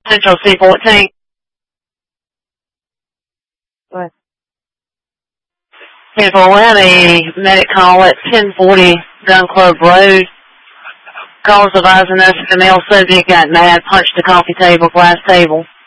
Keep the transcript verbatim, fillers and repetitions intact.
Central C fourteen. What? ten four, we have a medic call at ten forty Gun Club Road. Calls advising us the male subject got mad, punched the coffee table, glass table.